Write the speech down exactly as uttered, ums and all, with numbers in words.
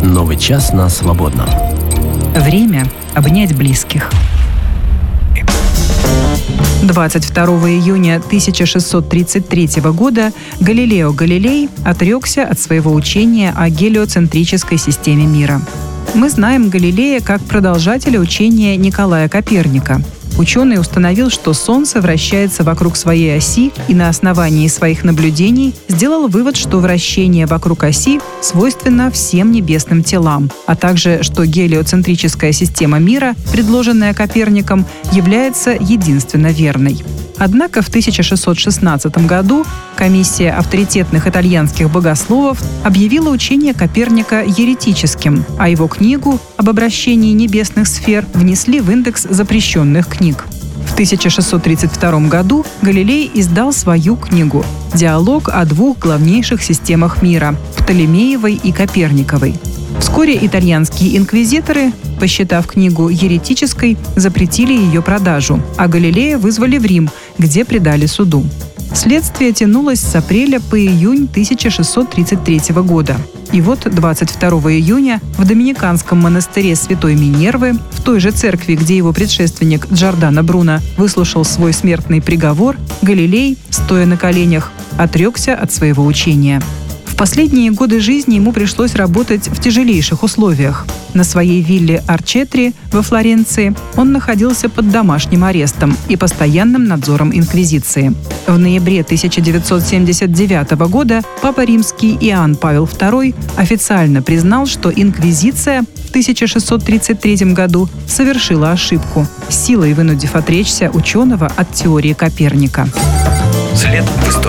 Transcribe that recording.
Новый час на свободном. Время обнять близких. двадцать второго июня тысяча шестьсот тридцать третьего года Галилео Галилей отрекся от своего учения о гелиоцентрической системе мира. Мы знаем Галилея как продолжателя учения Николая Коперника. Ученый установил, что Солнце вращается вокруг своей оси и на основании своих наблюдений сделал вывод, что вращение вокруг оси свойственно всем небесным телам, а также, что гелиоцентрическая система мира, предложенная Коперником, является единственно верной. Однако в тысяча шестьсот шестнадцатом году комиссия авторитетных итальянских богословов объявила учение Коперника еретическим, а его книгу об обращении небесных сфер внесли в индекс запрещенных книг. В тысяча шестьсот тридцать втором году Галилей издал свою книгу «Диалог о двух главнейших системах мира – Птолемеевой и Коперниковой». Вскоре итальянские инквизиторы, посчитав книгу еретической, запретили ее продажу, а Галилея вызвали в Рим, где предали суду. Следствие тянулось с апреля по июнь тысяча шестьсот тридцать третьего года. И вот двадцать второго июня в доминиканском монастыре Святой Минервы, в той же церкви, где его предшественник Джордано Бруно выслушал свой смертный приговор, Галилей, стоя на коленях, отрекся от своего учения. В последние годы жизни ему пришлось работать в тяжелейших условиях. На своей вилле Арчетри во Флоренции он находился под домашним арестом и постоянным надзором инквизиции. В ноябре тысяча девятьсот семьдесят девятого года Папа Римский Иоанн Павел второй официально признал, что инквизиция в тысяча шестьсот тридцать третьем году совершила ошибку, силой вынудив отречься ученого от теории Коперника. След в истории.